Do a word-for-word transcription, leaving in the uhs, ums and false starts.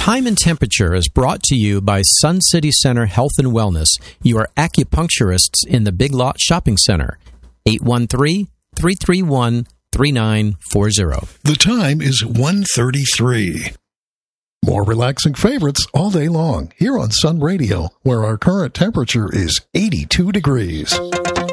Time and Temperature is brought to you by Sun City Center Health and Wellness, your acupuncturists in the Big Lot Shopping Center. eight one three, three three one, three nine four zero. The time is one thirty-three. More relaxing favorites all day long here on Sun Radio, where our current temperature is eighty-two degrees.